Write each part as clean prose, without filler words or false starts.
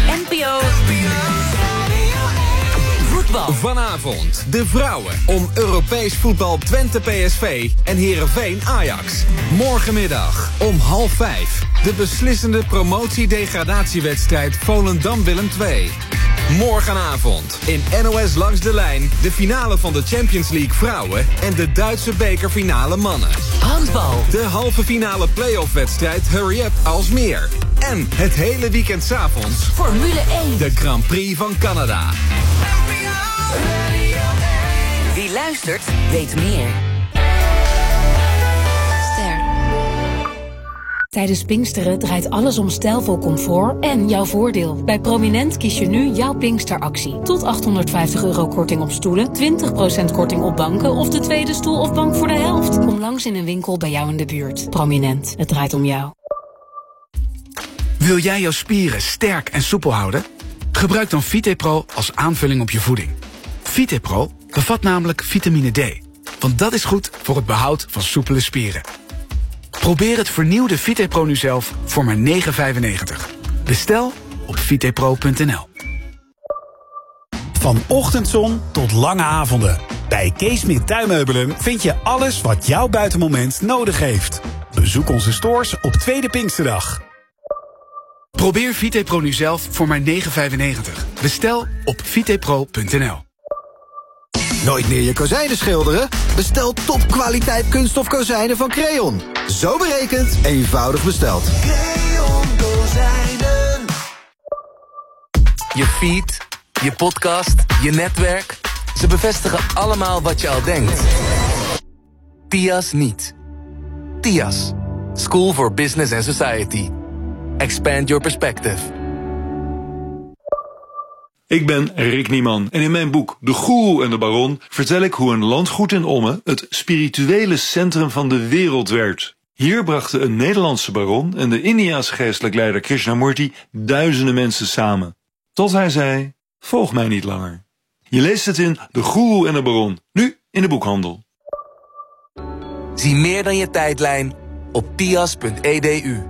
NPO Voetbal. Vanavond de vrouwen om Europees voetbal Twente PSV en Heerenveen Ajax. Morgenmiddag om 4:30 de beslissende promotie-degradatiewedstrijd Volendam-Willem II. Morgenavond in NOS Langs de Lijn de finale van de Champions League vrouwen en de Duitse bekerfinale mannen. Handbal. De halve finale play-off-wedstrijd Hurry Up Alsmeer. En het hele weekend 's avonds Formule 1. de Grand Prix van Canada. Wie luistert, weet meer. Ster. Tijdens Pinksteren draait alles om stijlvol comfort en jouw voordeel. Bij Prominent kies je nu jouw Pinksteractie. Tot €850 korting op stoelen, 20% korting op banken of de tweede stoel of bank voor de helft. Kom langs in een winkel bij jou in de buurt. Prominent, het draait om jou. Wil jij jouw spieren sterk en soepel houden? Gebruik dan VitePro als aanvulling op je voeding. VitePro bevat namelijk vitamine D, want dat is goed voor het behoud van soepele spieren. Probeer het vernieuwde VitePro nu zelf voor maar €9,95. Bestel op vitepro.nl. Van ochtendzon tot lange avonden. Bij Kees Smit Tuinmeubelen vind je alles wat jouw buitenmoment nodig heeft. Bezoek onze stores op Tweede Pinksterdag. Probeer VitePro nu zelf voor maar €9,95. Bestel op vitepro.nl. Nooit meer je kozijnen schilderen? Bestel topkwaliteit kunststof kozijnen van Creon. Zo berekend, eenvoudig besteld. Creon kozijnen. Je feed, je podcast, je netwerk. Ze bevestigen allemaal wat je al denkt. TIAS niet. TIAS. School for Business and Society. Expand your perspective. Ik ben Rick Nieman en in mijn boek De Goeroe en de Baron vertel ik hoe een landgoed in Ommen het spirituele centrum van de wereld werd. Hier brachten een Nederlandse baron en de Indiase geestelijk leider Krishnamurti duizenden mensen samen. Tot hij zei, volg mij niet langer. Je leest het in De Goeroe en de Baron, nu in de boekhandel. Zie meer dan je tijdlijn op tias.edu.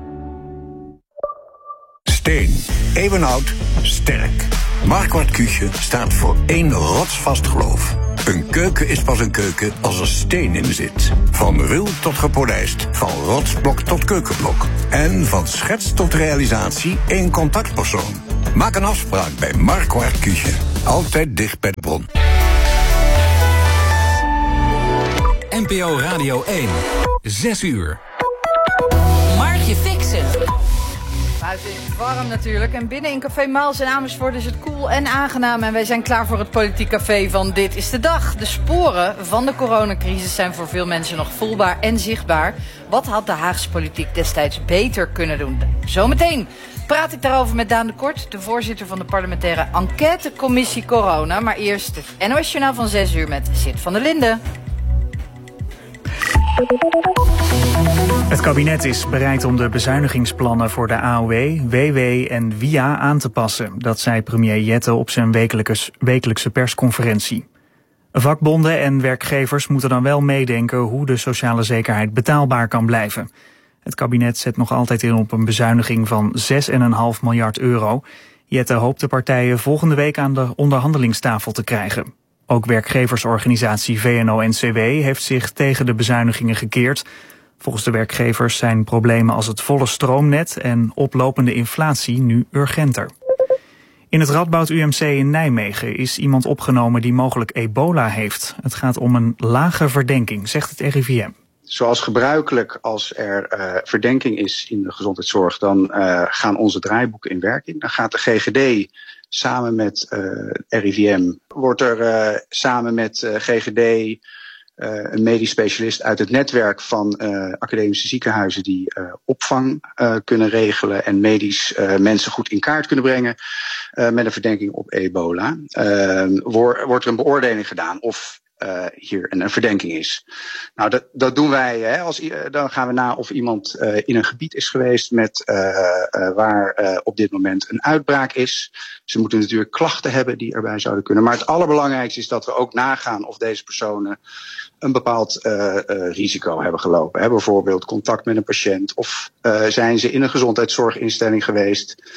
Steen, eeuwenoud, sterk. Marquardt Küche staat voor één rotsvast geloof. Een keuken is pas een keuken als er steen in zit. Van ruw tot gepolijst, van rotsblok tot keukenblok. En van schets tot realisatie één contactpersoon. Maak een afspraak bij Marquardt Küche. Altijd dicht bij de bron. NPO Radio 1, 6 uur. Markje Fixen. Buiten is het warm natuurlijk. En binnen in Café Maals in Amersfoort is het koel en aangenaam. En wij zijn klaar voor het politiek café van Dit is de Dag. De sporen van de coronacrisis zijn voor veel mensen nog voelbaar en zichtbaar. Wat had de Haagse politiek destijds beter kunnen doen? Zometeen praat ik daarover met Daan de Kort, de voorzitter van de parlementaire enquêtecommissie Corona. Maar eerst het NOS Journaal van 6 uur met Sid van der Linden. Het kabinet is bereid om de bezuinigingsplannen voor de AOW, WW en WIA aan te passen. Dat zei premier Jette op zijn wekelijkse persconferentie. Vakbonden en werkgevers moeten dan wel meedenken hoe de sociale zekerheid betaalbaar kan blijven. Het kabinet zet nog altijd in op een bezuiniging van €6,5 miljard. Jette hoopt de partijen volgende week aan de onderhandelingstafel te krijgen. Ook werkgeversorganisatie VNO-NCW heeft zich tegen de bezuinigingen gekeerd. Volgens de werkgevers zijn problemen als het volle stroomnet en oplopende inflatie nu urgenter. In het Radboud UMC in Nijmegen is iemand opgenomen die mogelijk ebola heeft. Het gaat om een lage verdenking, zegt het RIVM. Zoals gebruikelijk, als er verdenking is in de gezondheidszorg, dan gaan onze draaiboeken in werking. Dan gaat de GGD samen met RIVM, wordt er samen met GGD een medisch specialist uit het netwerk van academische ziekenhuizen die opvang kunnen regelen en medisch mensen goed in kaart kunnen brengen met een verdenking op ebola. Wordt er een beoordeling gedaan of hier een verdenking is. Nou, dat doen wij. Hè, dan gaan we na of iemand in een gebied is geweest met waar op dit moment een uitbraak is. Ze moeten natuurlijk klachten hebben die erbij zouden kunnen. Maar het allerbelangrijkste is dat we ook nagaan of deze personen een bepaald risico hebben gelopen. Hè, bijvoorbeeld contact met een patiënt of zijn ze in een gezondheidszorginstelling geweest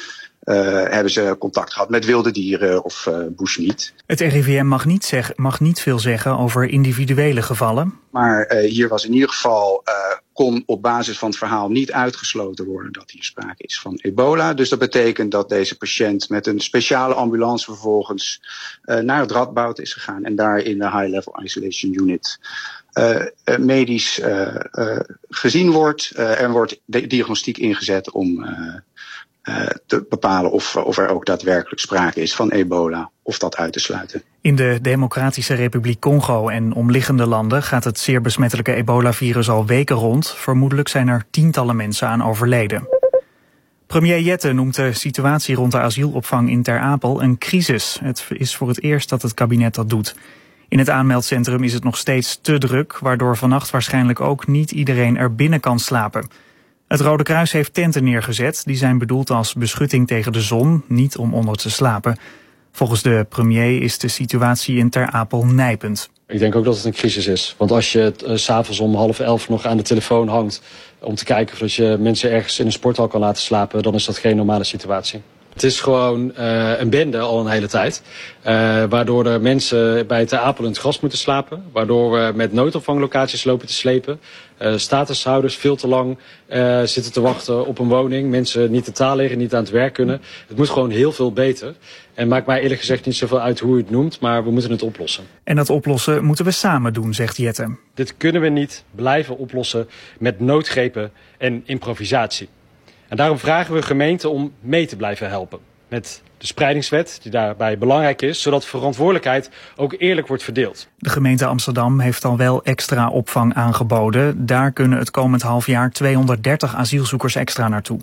hebben ze contact gehad met wilde dieren of bushmeat. Het RIVM mag niet veel zeggen over individuele gevallen. Maar hier was in ieder geval, kon op basis van het verhaal niet uitgesloten worden dat hier sprake is van ebola. Dus dat betekent dat deze patiënt met een speciale ambulance vervolgens naar het Radboud is gegaan en daar in de High Level Isolation Unit medisch gezien wordt. Er wordt diagnostiek ingezet om te bepalen of er ook daadwerkelijk sprake is van ebola, of dat uit te sluiten. In de Democratische Republiek Congo en omliggende landen gaat het zeer besmettelijke ebola-virus al weken rond. Vermoedelijk zijn er tientallen mensen aan overleden. Premier Jette noemt de situatie rond de asielopvang in Ter Apel een crisis. Het is voor het eerst dat het kabinet dat doet. In het aanmeldcentrum is het nog steeds te druk, waardoor vannacht waarschijnlijk ook niet iedereen er binnen kan slapen. Het Rode Kruis heeft tenten neergezet. Die zijn bedoeld als beschutting tegen de zon, niet om onder te slapen. Volgens de premier is de situatie in Ter Apel nijpend. Ik denk ook dat het een crisis is. Want als je 's avonds om 10:30 nog aan de telefoon hangt om te kijken of je mensen ergens in een sporthal kan laten slapen, dan is dat geen normale situatie. Het is gewoon een bende al een hele tijd. Waardoor er mensen bij Ter Apel in het gras moeten slapen. Waardoor we met noodopvanglocaties lopen te slepen. Statushouders veel te lang zitten te wachten op een woning. Mensen niet te taal liggen, niet aan het werk kunnen. Het moet gewoon heel veel beter. En maakt mij eerlijk gezegd niet zoveel uit hoe je het noemt, maar we moeten het oplossen. En dat oplossen moeten we samen doen, zegt Jette. Dit kunnen we niet blijven oplossen met noodgrepen en improvisatie. En daarom vragen we gemeenten om mee te blijven helpen met de spreidingswet, die daarbij belangrijk is, zodat verantwoordelijkheid ook eerlijk wordt verdeeld. De gemeente Amsterdam heeft al wel extra opvang aangeboden. Daar kunnen het komend halfjaar 230 asielzoekers extra naartoe.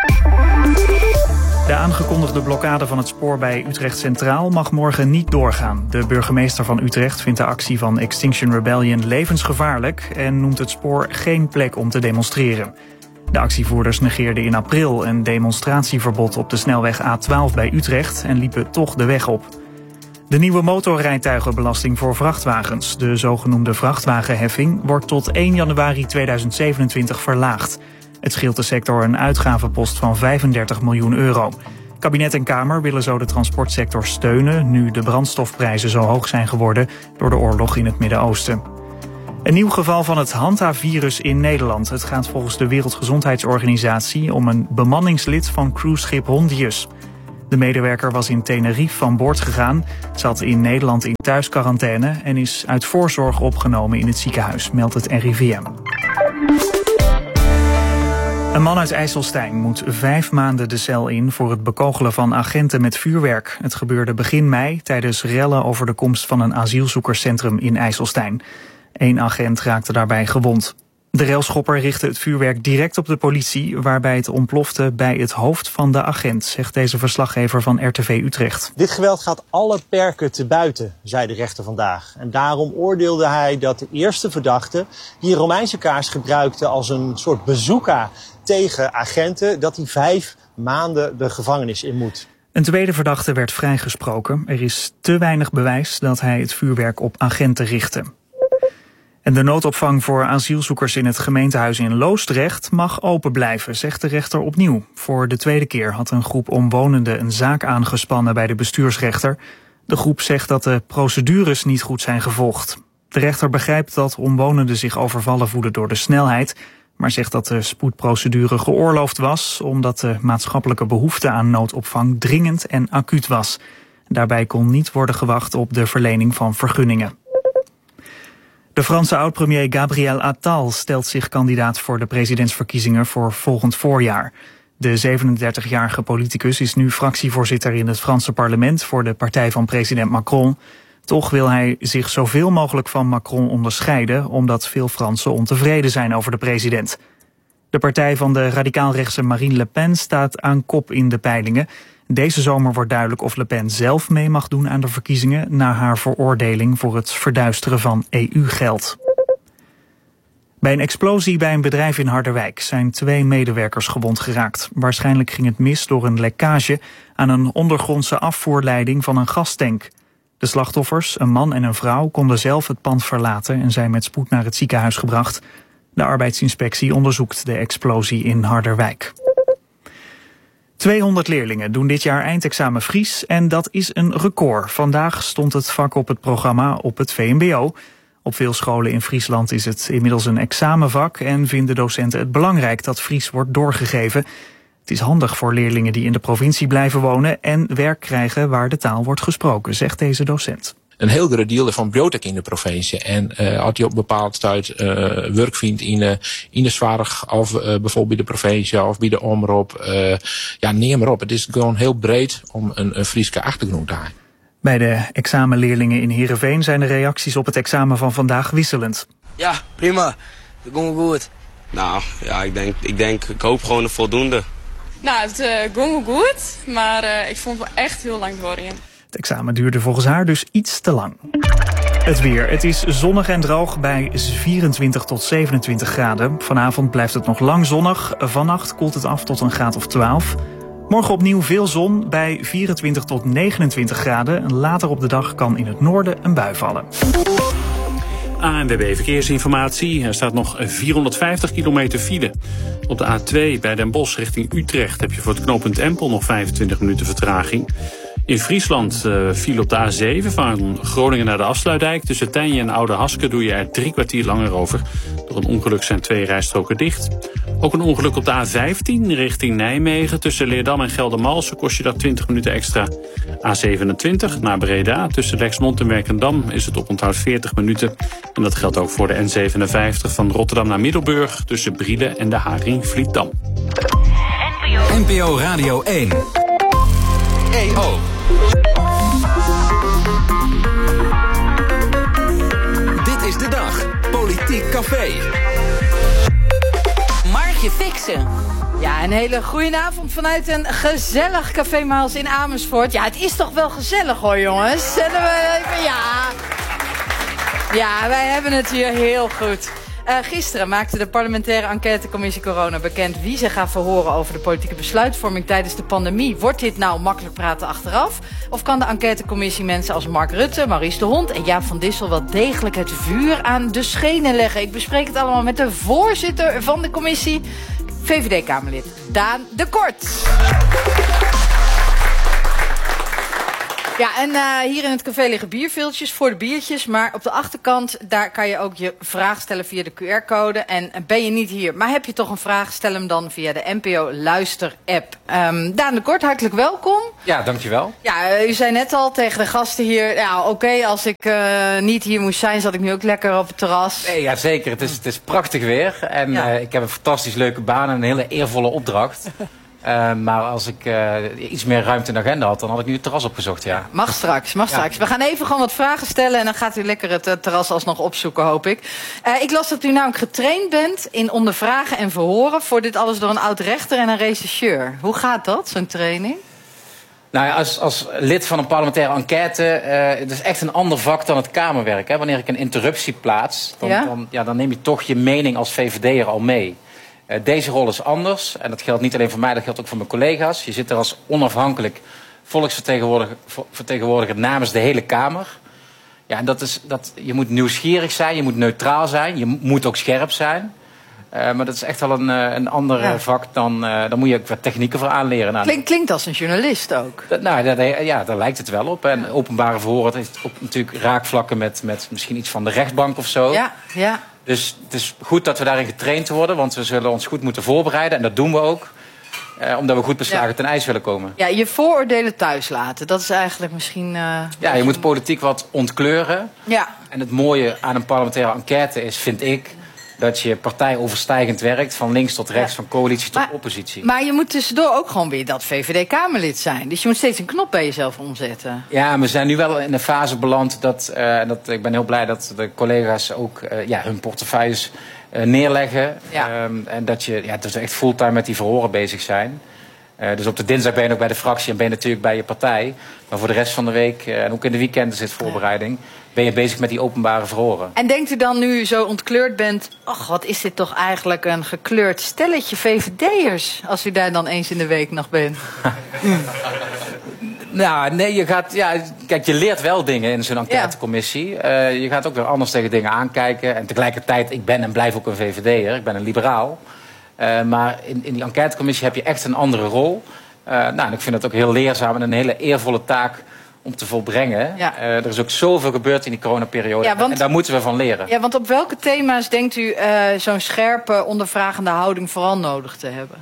De aangekondigde blokkade van het spoor bij Utrecht Centraal mag morgen niet doorgaan. De burgemeester van Utrecht vindt de actie van Extinction Rebellion levensgevaarlijk en noemt het spoor geen plek om te demonstreren. De actievoerders negeerden in april een demonstratieverbod op de snelweg A12 bij Utrecht en liepen toch de weg op. De nieuwe motorrijtuigenbelasting voor vrachtwagens, de zogenoemde vrachtwagenheffing, wordt tot 1 januari 2027 verlaagd. Het scheelt de sector een uitgavenpost van 35 miljoen euro. Kabinet en Kamer willen zo de transportsector steunen, nu de brandstofprijzen zo hoog zijn geworden door de oorlog in het Midden-Oosten. Een nieuw geval van het Hanta-virus in Nederland. Het gaat volgens de Wereldgezondheidsorganisatie om een bemanningslid van cruiseschip Hondius. De medewerker was in Tenerife van boord gegaan, zat in Nederland in thuisquarantaine en is uit voorzorg opgenomen in het ziekenhuis, meldt het RIVM. Een man uit IJsselstein moet 5 maanden de cel in voor het bekogelen van agenten met vuurwerk. Het gebeurde begin mei tijdens rellen over de komst van een asielzoekerscentrum in IJsselstein. 1 agent raakte daarbij gewond. De railschopper richtte het vuurwerk direct op de politie, waarbij het ontplofte bij het hoofd van de agent, zegt deze verslaggever van RTV Utrecht. Dit geweld gaat alle perken te buiten, zei de rechter vandaag. En daarom oordeelde hij dat de eerste verdachte, die een Romeinse kaars gebruikte als een soort bazooka tegen agenten, dat hij 5 maanden de gevangenis in moet. Een tweede verdachte werd vrijgesproken. Er is te weinig bewijs dat hij het vuurwerk op agenten richtte. En de noodopvang voor asielzoekers in het gemeentehuis in Loosdrecht mag open blijven, zegt de rechter opnieuw. Voor de tweede keer had een groep omwonenden een zaak aangespannen bij de bestuursrechter. De groep zegt dat de procedures niet goed zijn gevolgd. De rechter begrijpt dat omwonenden zich overvallen voelen door de snelheid, maar zegt dat de spoedprocedure geoorloofd was, omdat de maatschappelijke behoefte aan noodopvang dringend en acuut was. Daarbij kon niet worden gewacht op de verlening van vergunningen. De Franse oud-premier Gabriel Attal stelt zich kandidaat voor de presidentsverkiezingen voor volgend voorjaar. De 37-jarige politicus is nu fractievoorzitter in het Franse parlement voor de partij van president Macron. Toch wil hij zich zoveel mogelijk van Macron onderscheiden, omdat veel Fransen ontevreden zijn over de president. De partij van de radicaal-rechtse Marine Le Pen staat aan kop in de peilingen. Deze zomer wordt duidelijk of Le Pen zelf mee mag doen aan de verkiezingen na haar veroordeling voor het verduisteren van EU-geld. Bij een explosie bij een bedrijf in Harderwijk zijn 2 medewerkers gewond geraakt. Waarschijnlijk ging het mis door een lekkage aan een ondergrondse afvoerleiding van een gastank. De slachtoffers, een man en een vrouw, konden zelf het pand verlaten en zijn met spoed naar het ziekenhuis gebracht. De arbeidsinspectie onderzoekt de explosie in Harderwijk. 200 leerlingen doen dit jaar eindexamen Fries en dat is een record. Vandaag stond het vak op het programma op het VMBO. Op veel scholen in Friesland is het inmiddels een examenvak en vinden docenten het belangrijk dat Fries wordt doorgegeven. Het is handig voor leerlingen die in de provincie blijven wonen en werk krijgen waar de taal wordt gesproken, zegt deze docent. Een heel groot deel van brood in de provincie. En als je op bepaalde tijd werk vindt in de zorg of bijvoorbeeld bij de provincie of bij de omroep, neem maar op. Het is gewoon heel breed om een Frieske achtergrond te hebben. Bij de examenleerlingen in Heerenveen zijn de reacties op het examen van vandaag wisselend. Ja, prima. Dat ging goed. Nou, ja, ik hoop gewoon een voldoende. Nou, het ging goed, maar ik vond het wel echt heel lang doorheen. Het examen duurde volgens haar dus iets te lang. Het weer. Het is zonnig en droog bij 24 tot 27 graden. Vanavond blijft het nog lang zonnig. Vannacht koelt het af tot een graad of 12. Morgen opnieuw veel zon bij 24 tot 29 graden. Later op de dag kan in het noorden een bui vallen. ANWB Verkeersinformatie. Er staat nog 450 kilometer file. Op de A2 bij Den Bosch richting Utrecht heb je voor het knooppunt Empel nog 25 minuten vertraging. In Friesland file op de A7 van Groningen naar de Afsluitdijk. Tussen Tijnje en Oude Haske doe je er 3 kwartier langer over. Door een ongeluk zijn 2 rijstroken dicht. Ook een ongeluk op de A15 richting Nijmegen. Tussen Leerdam en Geldermalsen kost je dat 20 minuten extra. A27 naar Breda. Tussen Lexmond en Werkendam is het oponthoud 40 minuten. En dat geldt ook voor de N57 van Rotterdam naar Middelburg. Tussen Brielen en de Haring-Vlietdam. NPO Radio 1. EO. Dit is de dag. Politiek Café. Margje Fixen. Ja, een hele goede avond vanuit een gezellig Café Maals in Amersfoort. Ja, het is toch wel gezellig hoor, jongens. Zetten we even, ja. Ja, wij hebben het hier heel goed. Gisteren maakte de parlementaire enquêtecommissie Corona bekend wie ze gaat verhoren over de politieke besluitvorming tijdens de pandemie. Wordt dit nou makkelijk praten achteraf? Of kan de enquêtecommissie mensen als Mark Rutte, Maurice de Hond en Jaap van Dissel wel degelijk het vuur aan de schenen leggen? Ik bespreek het allemaal met de voorzitter van de commissie, VVD-Kamerlid Daan de Kort. Ja, en hier in het café liggen bierviltjes voor de biertjes. Maar op de achterkant, daar kan je ook je vraag stellen via de QR-code. En ben je niet hier, maar heb je toch een vraag, stel hem dan via de NPO Luister-app. Daan de Kort, hartelijk welkom. Ja, dankjewel. Ja, u zei net al tegen de gasten hier, ja oké, als ik niet hier moest zijn, zat ik nu ook lekker op het terras. Nee, ja, zeker. Het is prachtig weer. En ik heb een fantastisch leuke baan en een hele eervolle opdracht. Maar als ik iets meer ruimte in de agenda had, dan had ik nu het terras opgezocht, ja. Mag straks. We gaan even gewoon wat vragen stellen en dan gaat u lekker het terras alsnog opzoeken, hoop ik. Ik las dat u namelijk getraind bent in ondervragen en verhoren voor dit alles door een oud-rechter en een rechercheur. Hoe gaat dat, zo'n training? Nou ja, als lid van een parlementaire enquête, het is echt een ander vak dan het Kamerwerk. Hè. Wanneer ik een interruptie plaats, dan neem je toch je mening als VVD'er al mee. Deze rol is anders en dat geldt niet alleen voor mij, dat geldt ook voor mijn collega's. Je zit er als onafhankelijk volksvertegenwoordiger namens de hele Kamer. Ja, en je moet nieuwsgierig zijn, je moet neutraal zijn, je moet ook scherp zijn. Maar dat is echt wel een ander vak dan moet je ook wat technieken voor aanleren. Nou, klinkt als een journalist ook. Daar lijkt het wel op. En openbare verhoren heeft ook natuurlijk raakvlakken met misschien iets van de rechtbank of zo. Ja. Dus het is goed dat we daarin getraind worden, want we zullen ons goed moeten voorbereiden. En dat doen we ook, omdat we goed beslagen ten ijs willen komen. Ja, je vooroordelen thuis laten, dat is eigenlijk misschien... je moet politiek wat ontkleuren. Ja. En het mooie aan een parlementaire enquête is, vind ik, dat je partijoverstijgend werkt, van links tot rechts, van coalitie tot oppositie. Maar je moet tussendoor ook gewoon weer dat VVD-Kamerlid zijn. Dus je moet steeds een knop bij jezelf omzetten. Ja, we zijn nu wel in een fase beland ik ben heel blij dat de collega's ook hun portefeuilles neerleggen. Ja. En dat we echt fulltime met die verhoren bezig zijn. Dus op de dinsdag ben je ook bij de fractie en ben je natuurlijk bij je partij. Maar voor de rest van de week, en ook in de weekenden zit voorbereiding, ben je bezig met die openbare verhoren. En denkt u dan nu u zo ontkleurd bent, ach, wat is dit toch eigenlijk een gekleurd stelletje VVD'ers, als u daar dan eens in de week nog bent? Nou, nee, kijk, je leert wel dingen in zo'n enquêtecommissie. Je gaat ook weer anders tegen dingen aankijken. En tegelijkertijd, ik ben en blijf ook een VVD'er, ik ben een liberaal. Maar in die enquêtecommissie heb je echt een andere rol. En ik vind het ook heel leerzaam en een hele eervolle taak om te volbrengen. Ja. Er is ook zoveel gebeurd in die coronaperiode. Ja, en daar moeten we van leren. Ja, want op welke thema's denkt u zo'n scherpe, ondervragende houding vooral nodig te hebben?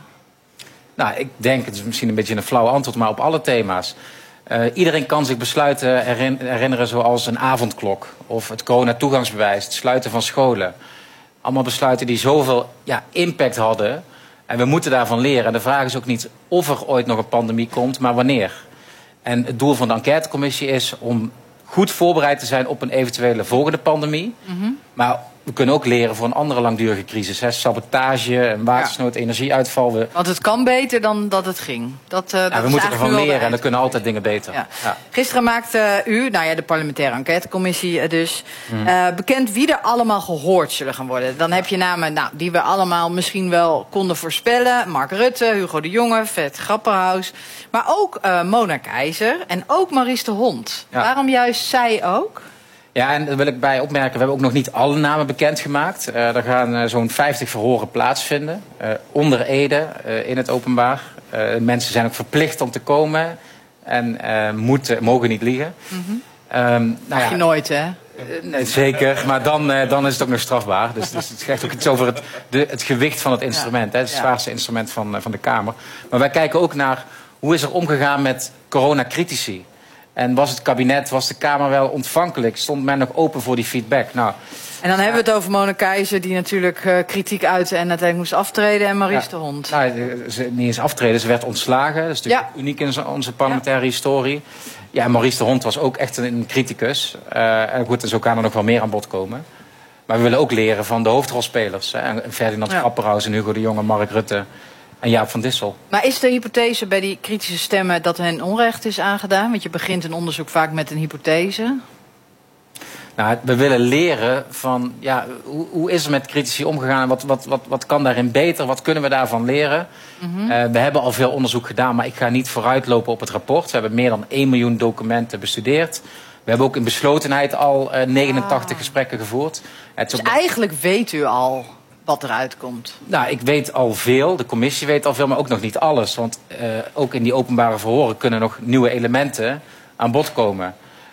Nou, ik denk, het is misschien een beetje een flauw antwoord, maar op alle thema's. Iedereen kan zich besluiten herinneren zoals een avondklok of het corona-toegangsbewijs, het sluiten van scholen. Allemaal besluiten die zoveel impact hadden. En we moeten daarvan leren. En de vraag is ook niet of er ooit nog een pandemie komt, maar wanneer. En het doel van de enquêtecommissie is om goed voorbereid te zijn op een eventuele volgende pandemie. Maar we kunnen ook leren voor een andere langdurige crisis. Hè. Sabotage, watersnood, energieuitval. Want het kan beter dan dat het ging. We moeten ervan leren en er kunnen altijd dingen beter. Ja. Ja. Gisteren maakte u, de parlementaire enquêtecommissie dus, bekend wie er allemaal gehoord zullen gaan worden. Dan heb je namen die we allemaal misschien wel konden voorspellen. Mark Rutte, Hugo de Jonge, Fred Grapperhaus. Maar ook Mona Keizer en ook Maurice de Hond. Ja. Waarom juist zij ook? Ja, en daar wil ik bij opmerken, we hebben ook nog niet alle namen bekendgemaakt. Er gaan zo'n 50 verhoren plaatsvinden, onder ede, in het openbaar. Mensen zijn ook verplicht om te komen en mogen niet liegen. Mag je nooit, hè? Nee, zeker, maar dan is het ook nog strafbaar. Dus het gaat ook iets over het gewicht van het instrument. Hè, het zwaarste instrument van de Kamer. Maar wij kijken ook naar hoe is er omgegaan met coronacritici. En was het kabinet, was de Kamer wel ontvankelijk? Stond men nog open voor die feedback? Nou, en dan hebben we het over Mona Keizer, die natuurlijk kritiek uitte en uiteindelijk moest aftreden. En Maurice de Hond. Niet eens aftreden, ze werd ontslagen. Dat is natuurlijk uniek in onze parlementaire historie. Ja, en Maurice de Hond was ook echt een criticus. En goed, zo kan er nog wel meer aan bod komen. Maar we willen ook leren van de hoofdrolspelers. Hè? Ferdinand Grapperhaus en Hugo de Jonge, Mark Rutte en Jaap van Dissel. Maar is de hypothese bij die kritische stemmen dat hen onrecht is aangedaan? Want je begint een onderzoek vaak met een hypothese. Nou, we willen leren van, hoe is er met critici omgegaan? Wat kan daarin beter? Wat kunnen we daarvan leren? We hebben al veel onderzoek gedaan, maar ik ga niet vooruitlopen op het rapport. We hebben meer dan 1 miljoen documenten bestudeerd. We hebben ook in beslotenheid al 89 gesprekken gevoerd. Dus eigenlijk weet u al wat eruit komt? Nou, ik weet al veel. De commissie weet al veel, maar ook nog niet alles. Want ook in die openbare verhoren kunnen nog nieuwe elementen aan bod komen.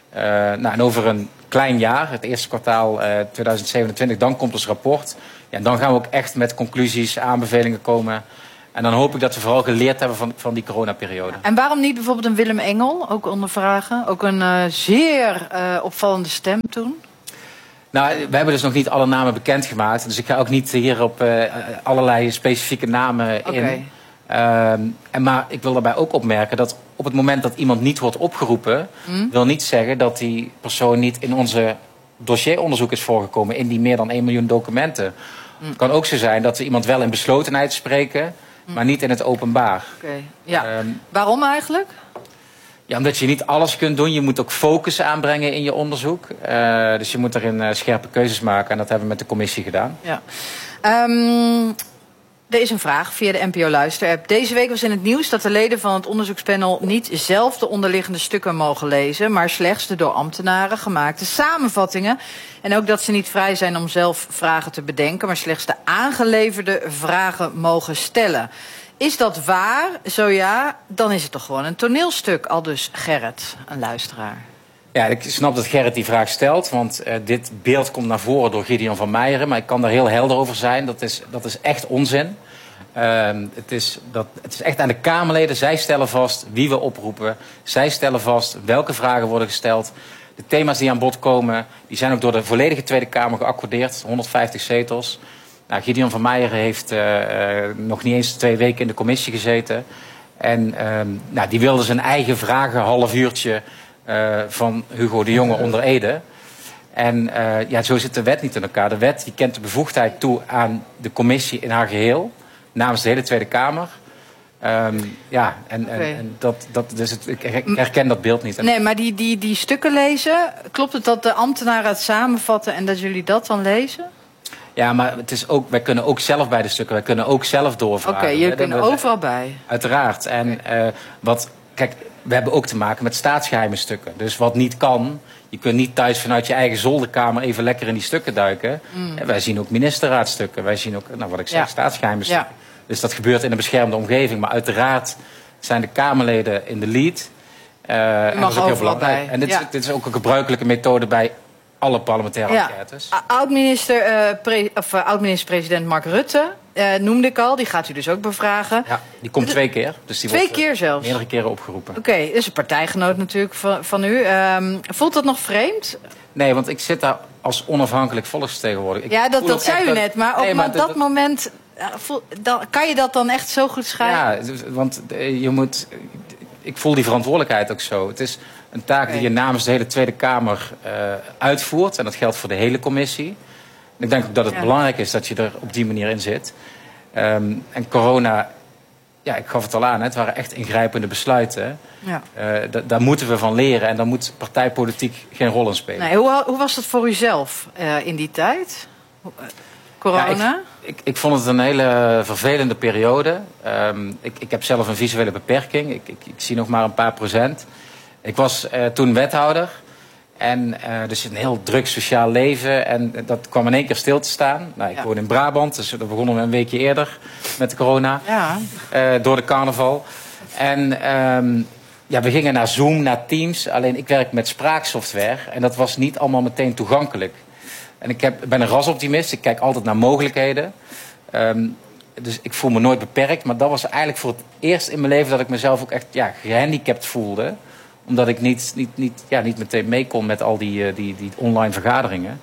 En over een klein jaar, het eerste kwartaal 2027, dan komt ons rapport. Ja, dan gaan we ook echt met conclusies, aanbevelingen komen. En dan hoop ik dat we vooral geleerd hebben van die coronaperiode. En waarom niet bijvoorbeeld een Willem Engel, ook ondervragen? Ook een zeer opvallende stem toen. Nou, we hebben dus nog niet alle namen bekendgemaakt. Dus ik ga ook niet hier op allerlei specifieke namen in. Maar ik wil daarbij ook opmerken dat op het moment dat iemand niet wordt opgeroepen, wil niet zeggen dat die persoon niet in onze dossieronderzoek is voorgekomen, in die meer dan 1 miljoen documenten. Het kan ook zo zijn dat we iemand wel in beslotenheid spreken, maar niet in het openbaar. Waarom eigenlijk? Ja, omdat je niet alles kunt doen. Je moet ook focus aanbrengen in je onderzoek. Dus je moet erin scherpe keuzes maken. En dat hebben we met de commissie gedaan. Ja. Er is een vraag via de NPO Luister-app. Deze week was in het nieuws dat de leden van het onderzoekspanel niet zelf de onderliggende stukken mogen lezen, maar slechts de door ambtenaren gemaakte samenvattingen. En ook dat ze niet vrij zijn om zelf vragen te bedenken, maar slechts de aangeleverde vragen mogen stellen. Is dat waar? Zo ja, dan is het toch gewoon een toneelstuk, aldus Gerrit, een luisteraar. Ja, ik snap dat Gerrit die vraag stelt, want dit beeld komt naar voren door Gideon van Meijeren. Maar ik kan daar heel helder over zijn. Dat is echt onzin. Het is echt aan de Kamerleden. Zij stellen vast wie we oproepen. Zij stellen vast welke vragen worden gesteld. De thema's die aan bod komen, die zijn ook door de volledige Tweede Kamer geaccordeerd. 150 zetels. Nou, Gideon van Meijeren heeft nog niet eens 2 weken in de commissie gezeten. En die wilde zijn eigen vragen, half uurtje van Hugo de Jonge onder ede. En zo zit de wet niet in elkaar. De wet die kent de bevoegdheid toe aan de commissie in haar geheel, namens de hele Tweede Kamer. Dus ik herken dat beeld niet. Nee, maar die stukken lezen, klopt het dat de ambtenaren het samenvatten en dat jullie dat dan lezen? Ja, maar het is ook, wij kunnen ook zelf bij de stukken, wij kunnen ook zelf doorvragen. Oké, jullie kunnen overal bij. Uiteraard. En kijk, we hebben ook te maken met staatsgeheime stukken. Dus wat niet kan, je kunt niet thuis vanuit je eigen zolderkamer even lekker in die stukken duiken. Wij zien ook ministerraadstukken, wij zien ook, wat ik zeg, staatsgeheime stukken. Dus dat gebeurt in een beschermde omgeving. Maar uiteraard zijn de Kamerleden in de lead. U mag overal bij. En dit is ook een gebruikelijke methode bij alle parlementaire enquêtes. Oud-minister-president Mark Rutte noemde ik al. Die gaat u dus ook bevragen. Ja, die komt 2 keer. Dus die wordt keer zelfs? Meerdere keren opgeroepen. Oké, dat is een partijgenoot natuurlijk van u. Voelt dat nog vreemd? Nee, want ik zit daar als onafhankelijk volksvertegenwoordiger. Dat zei u net. Maar op dat moment... kan je dat dan echt zo goed scheiden? Ja, want je moet... Ik voel die verantwoordelijkheid ook zo. Het is een taak die je namens de hele Tweede Kamer uitvoert. En dat geldt voor de hele commissie. Ik denk ook dat het belangrijk is dat je er op die manier in zit. En corona, ik gaf het al aan, het waren echt ingrijpende besluiten. Ja. Daar moeten we van leren. En daar moet partijpolitiek geen rol in spelen. Nee, hoe was dat voor u zelf in die tijd? Corona? Ja, ik vond het een hele vervelende periode. Ik heb zelf een visuele beperking. Ik zie nog maar een paar procent. Ik was toen wethouder. En dus een heel druk sociaal leven. En dat kwam in één keer stil te staan. Nou, ik woon in Brabant, dus dat begonnen we een weekje eerder met de corona. Ja. Door de carnaval. En we gingen naar Zoom, naar Teams. Alleen ik werk met spraaksoftware. En dat was niet allemaal meteen toegankelijk. En ik ben een rasoptimist. Ik kijk altijd naar mogelijkheden. Dus ik voel me nooit beperkt. Maar dat was eigenlijk voor het eerst in mijn leven dat ik mezelf ook echt gehandicapt voelde. Omdat ik niet meteen mee kon met al die online vergaderingen.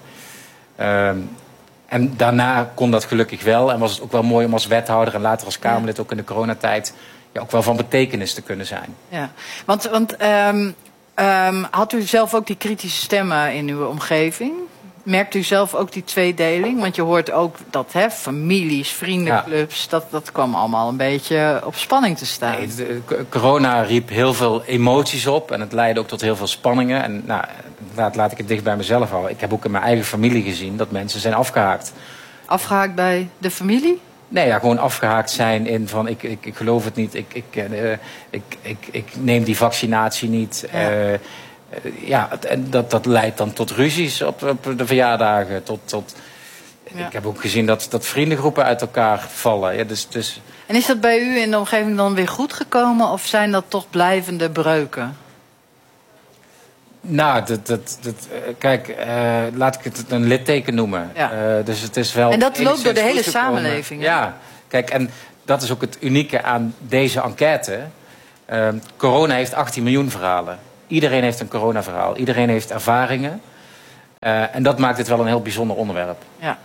En daarna kon dat gelukkig wel. En was het ook wel mooi om als wethouder en later als Kamerlid ook in de coronatijd ook wel van betekenis te kunnen zijn. Ja, want had u zelf ook die kritische stemmen in uw omgeving? Merkt u zelf ook die tweedeling? Want je hoort ook dat families, vriendenclubs, dat kwam allemaal een beetje op spanning te staan. Nee, corona riep heel veel emoties op en het leidde ook tot heel veel spanningen. En laat ik het dicht bij mezelf houden. Ik heb ook in mijn eigen familie gezien dat mensen zijn afgehaakt. Afgehaakt bij de familie? Nee, gewoon afgehaakt zijn in van ik geloof het niet, ik neem die vaccinatie niet. En dat leidt dan tot ruzies op de verjaardagen. Ik heb ook gezien dat vriendengroepen uit elkaar vallen. Ja, dus... En is dat bij u in de omgeving dan weer goed gekomen? Of zijn dat toch blijvende breuken? Nou, kijk, laat ik het een litteken noemen. Ja. Dus het is wel. En dat loopt door de hele samenleving. Hè? Ja, kijk, en dat is ook het unieke aan deze enquête. Corona heeft 18 miljoen verhalen. Iedereen heeft een coronaverhaal. Iedereen heeft ervaringen. En dat maakt het wel een heel bijzonder onderwerp. Ja.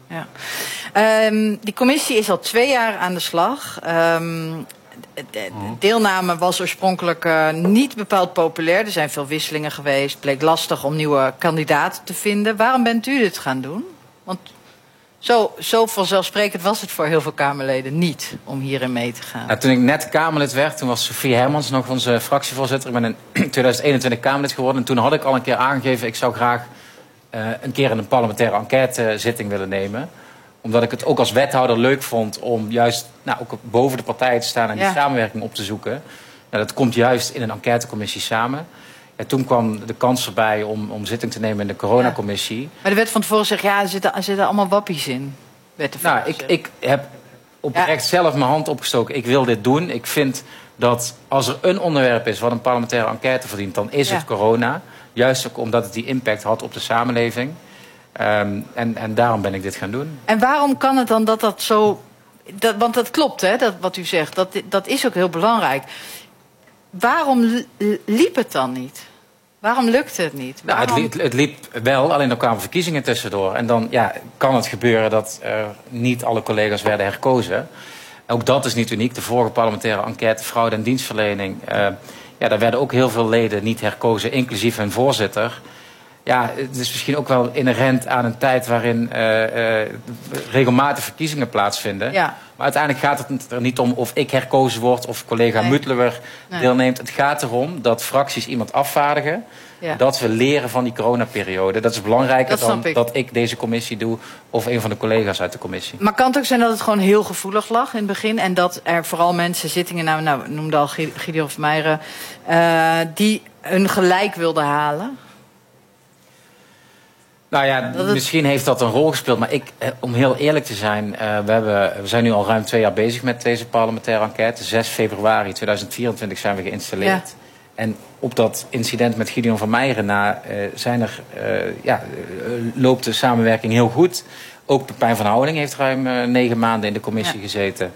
Die commissie is al 2 jaar aan de slag. De deelname was oorspronkelijk niet bepaald populair. Er zijn veel wisselingen geweest. Het bleek lastig om nieuwe kandidaten te vinden. Waarom bent u dit gaan doen? Want zo vanzelfsprekend was het voor heel veel Kamerleden niet om hierin mee te gaan. Nou, toen ik net Kamerlid werd, toen was Sofie Hermans nog onze fractievoorzitter. Ik ben in 2021 Kamerlid geworden. En toen had ik al een keer aangegeven, ik zou graag een keer in een parlementaire enquête-zitting willen nemen. Omdat ik het ook als wethouder leuk vond om juist ook boven de partijen te staan en die samenwerking op te zoeken. Nou, dat komt juist in een enquêtecommissie samen. En toen kwam de kans erbij om zitting te nemen in de coronacommissie. Ja. Maar er werd van tevoren gezegd, er zitten allemaal wappies in. Ik heb oprecht zelf mijn hand opgestoken. Ik wil dit doen. Ik vind dat als er een onderwerp is wat een parlementaire enquête verdient, dan is het corona. Juist ook omdat het die impact had op de samenleving. En daarom ben ik dit gaan doen. En waarom kan het dan dat zo... want dat klopt, hè, wat u zegt. Dat is ook heel belangrijk. Waarom liep het dan niet? Waarom lukte het niet? Het liep wel, alleen er kwamen verkiezingen tussendoor. En dan kan het gebeuren dat niet alle collega's werden herkozen. Ook dat is niet uniek. De vorige parlementaire enquête fraude en dienstverlening. Daar werden ook heel veel leden niet herkozen, inclusief hun voorzitter. Ja, het is misschien ook wel inherent aan een tijd waarin regelmatig verkiezingen plaatsvinden. Ja. Maar uiteindelijk gaat het er niet om of ik herkozen word of collega Muttlewer deelneemt. Het gaat erom dat fracties iemand afvaardigen. Ja. Dat we leren van die coronaperiode. Dat is belangrijker dan dat ik deze commissie doe of een van de collega's uit de commissie. Maar kan het ook zijn dat het gewoon heel gevoelig lag in het begin en dat er vooral mensen zittingen, noemde al Gideon Vermeijeren, die hun gelijk wilden halen? Nou ja, misschien heeft dat een rol gespeeld. Maar om heel eerlijk te zijn, we zijn nu al ruim 2 jaar bezig met deze parlementaire enquête. 6 februari 2024 zijn we geïnstalleerd. Ja. En op dat incident met Gideon van Meijeren na loopt de samenwerking heel goed. Ook Pepijn van Houweling heeft ruim 9 maanden in de commissie gezeten.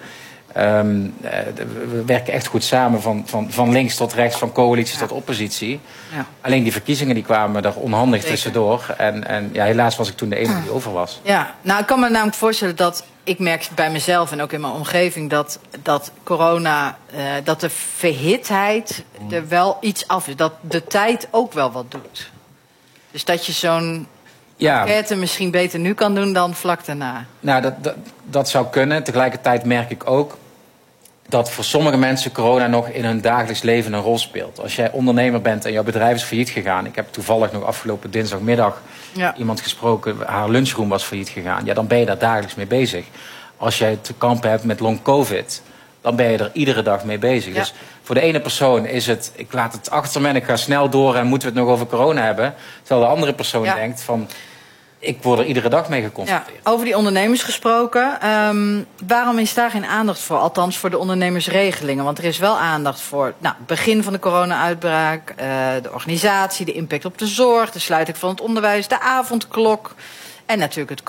We werken echt goed samen van links tot rechts, van coalitie tot oppositie. Ja. Alleen die verkiezingen die kwamen er onhandig tussendoor. En helaas was ik toen de enige die over was. Ja, nou ik kan me namelijk voorstellen dat ik merk bij mezelf en ook in mijn omgeving dat corona, dat de verhitheid er wel iets af is. Dat de tijd ook wel wat doet. Dus dat je zo'n enquête misschien beter nu kan doen dan vlak daarna. Nou, dat zou kunnen. Tegelijkertijd merk ik ook dat voor sommige mensen corona nog in hun dagelijks leven een rol speelt. Als jij ondernemer bent en jouw bedrijf is failliet gegaan. Ik heb toevallig nog afgelopen dinsdagmiddag iemand gesproken. Haar lunchroom was failliet gegaan. Ja, dan ben je daar dagelijks mee bezig. Als jij te kampen hebt met long covid, dan ben je er iedere dag mee bezig. Ja. Dus voor de ene persoon is het, ik laat het achter me en ik ga snel door en moeten we het nog over corona hebben. Terwijl de andere persoon denkt van, ik word er iedere dag mee geconfronteerd. Ja, over die ondernemers gesproken. Waarom is daar geen aandacht voor? Althans voor de ondernemersregelingen. Want er is wel aandacht voor het begin van de corona-uitbraak. De organisatie, de impact op de zorg. De sluiting van het onderwijs. De avondklok. En natuurlijk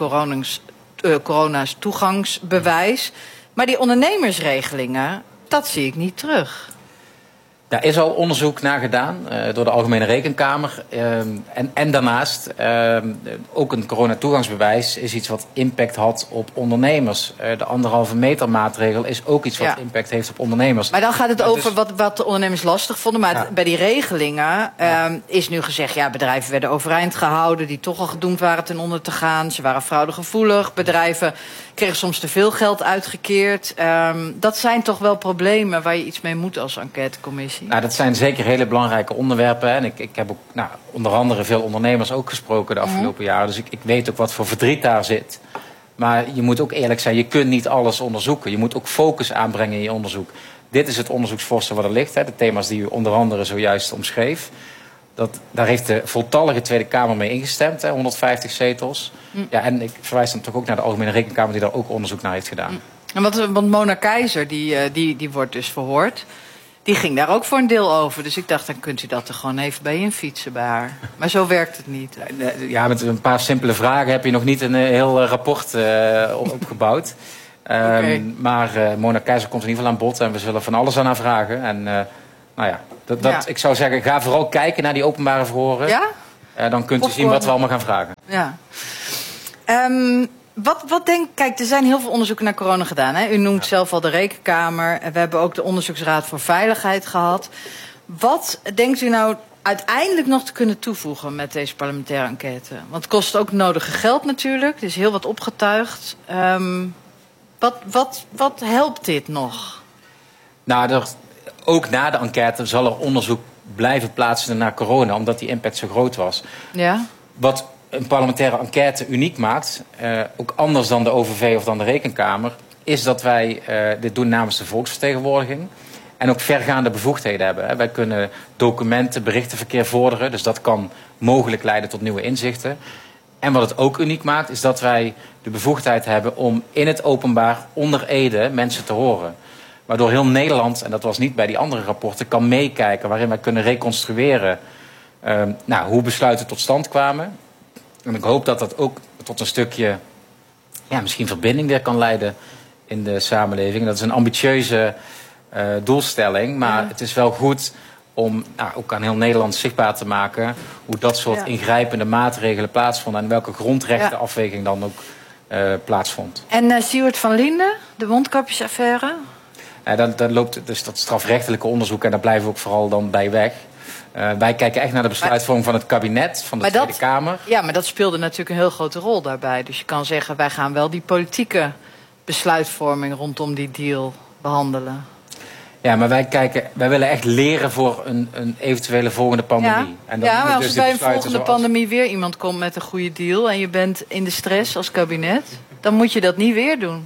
het corona's toegangsbewijs. Maar die ondernemersregelingen, dat zie ik niet terug. Daar is al onderzoek naar gedaan door de Algemene Rekenkamer. En daarnaast ook een coronatoegangsbewijs is iets wat impact had op ondernemers. De 1,5 meter maatregel is ook iets wat impact heeft op ondernemers. Maar dan gaat het over wat de ondernemers lastig vonden. Maar bij die regelingen is nu gezegd, bedrijven werden overeind gehouden die toch al gedoemd waren ten onder te gaan. Ze waren fraudegevoelig. Bedrijven kregen soms te veel geld uitgekeerd. Dat zijn toch wel problemen waar je iets mee moet als enquêtecommissie. Nou, dat zijn zeker hele belangrijke onderwerpen. En ik heb ook onder andere veel ondernemers ook gesproken de afgelopen jaren. Dus ik weet ook wat voor verdriet daar zit. Maar je moet ook eerlijk zijn, je kunt niet alles onderzoeken. Je moet ook focus aanbrengen in je onderzoek. Dit is het onderzoeksvoorstel wat er ligt. De thema's die u onder andere zojuist omschreef. Daar heeft de voltallige Tweede Kamer mee ingestemd, 150 zetels. Ja, en ik verwijs dan toch ook naar de Algemene Rekenkamer die daar ook onderzoek naar heeft gedaan. Want Mona Keizer, die wordt dus verhoord. Die ging daar ook voor een deel over. Dus ik dacht, dan kunt u dat er gewoon even bij infietsen bij haar. Maar zo werkt het niet. Ja, met een paar simpele vragen heb je nog niet een heel rapport opgebouwd. Maar Mona Keizer komt in ieder geval aan bod. En we zullen van alles aan haar vragen. En ik zou zeggen, ga vooral kijken naar die openbare verhoren. Ja? Dan kunt u zien wat we allemaal gaan vragen. Ja. Wat denkt, kijk, er zijn heel veel onderzoeken naar corona gedaan. Hè? U noemt zelf al de Rekenkamer. We hebben ook de Onderzoeksraad voor Veiligheid gehad. Wat denkt u nou uiteindelijk nog te kunnen toevoegen met deze parlementaire enquête? Want het kost ook nodige geld natuurlijk. Er is heel wat opgetuigd. Wat helpt dit nog? Nou, ook na de enquête zal er onderzoek blijven plaatsvinden naar corona, omdat die impact zo groot was. Ja. Wat een parlementaire enquête uniek maakt, ook anders dan de OVV of dan de Rekenkamer, is dat wij dit doen namens de volksvertegenwoordiging en ook vergaande bevoegdheden hebben. Hè. Wij kunnen documenten, berichtenverkeer vorderen, dus dat kan mogelijk leiden tot nieuwe inzichten. En wat het ook uniek maakt, is dat wij de bevoegdheid hebben om in het openbaar onder ede mensen te horen. Waardoor heel Nederland, en dat was niet bij die andere rapporten, kan meekijken, waarin wij kunnen reconstrueren hoe besluiten tot stand kwamen. En ik hoop dat dat ook tot een stukje, misschien verbinding weer kan leiden in de samenleving. Dat is een ambitieuze doelstelling, maar het is wel goed om ook aan heel Nederland zichtbaar te maken hoe dat soort ingrijpende maatregelen plaatsvonden en welke grondrechtenafweging dan ook plaatsvond. En Siewert van Linden, de mondkapjesaffaire? Dan loopt dus dat strafrechtelijke onderzoek en daar blijven we ook vooral dan bij weg. Wij kijken echt naar de besluitvorming van het kabinet, van de Tweede Kamer. Ja, maar dat speelde natuurlijk een heel grote rol daarbij. Dus je kan zeggen, wij gaan wel die politieke besluitvorming rondom die deal behandelen. Ja, maar wij willen echt leren voor een eventuele volgende pandemie. Ja, maar als bij een volgende pandemie weer iemand komt met een goede deal en je bent in de stress als kabinet, dan moet je dat niet weer doen.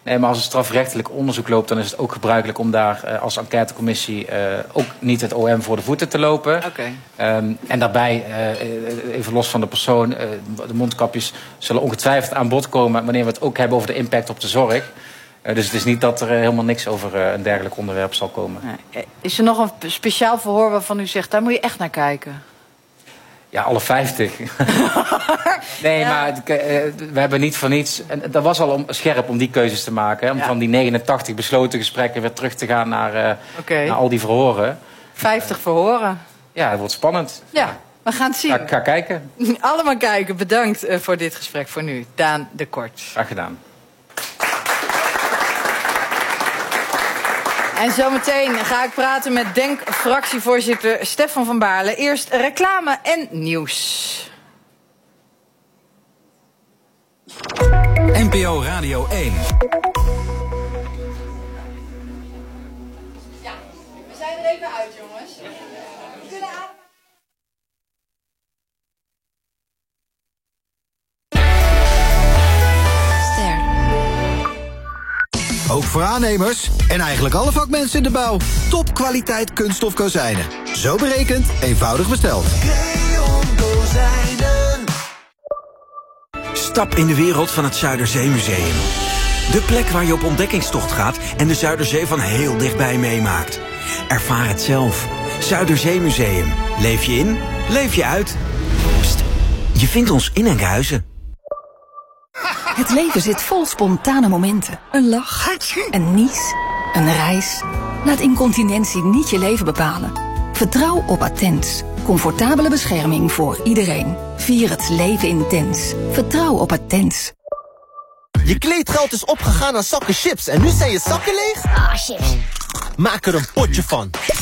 Nee, maar als er strafrechtelijk onderzoek loopt, dan is het ook gebruikelijk om daar als enquêtecommissie ook niet het OM voor de voeten te lopen. Okay. En daarbij, even los van de persoon, de mondkapjes zullen ongetwijfeld aan bod komen wanneer we het ook hebben over de impact op de zorg. Dus het is niet dat er helemaal niks over een dergelijk onderwerp zal komen. Is er nog een speciaal verhoor waarvan u zegt, daar moet je echt naar kijken? Ja, alle 50. Nee, ja. Maar we hebben niet voor niets... En dat was al scherp om die keuzes te maken. Hè, om van die 89 besloten gesprekken weer terug te gaan naar al die verhoren. 50 verhoren. Ja, het wordt spannend. Ja, we gaan het zien. Ja, ik ga kijken. Allemaal kijken. Bedankt voor dit gesprek voor nu. Daan de Kort. Graag gedaan. En zometeen ga ik praten met DENK-fractievoorzitter Stefan van Baarle. Eerst reclame en nieuws. NPO Radio 1. Ja, we zijn er even uit, jongens. We kunnen aan... Ook voor aannemers en eigenlijk alle vakmensen in de bouw. Topkwaliteit kunststof kozijnen. Zo berekend, eenvoudig besteld. Creon Kozijnen. Stap in de wereld van het Zuiderzeemuseum. De plek waar je op ontdekkingstocht gaat en de Zuiderzee van heel dichtbij meemaakt. Ervaar het zelf. Zuiderzeemuseum. Leef je in, leef je uit. Pst, je vindt ons in Enkhuizen. Het leven zit vol spontane momenten. Een lach, een nies, een reis. Laat incontinentie niet je leven bepalen. Vertrouw op Attens. Comfortabele bescherming voor iedereen. Vier het leven intens. Vertrouw op Attens. Je kleedgeld is opgegaan aan zakken chips en nu zijn je zakken leeg? Ah, chips. Maak er een potje van.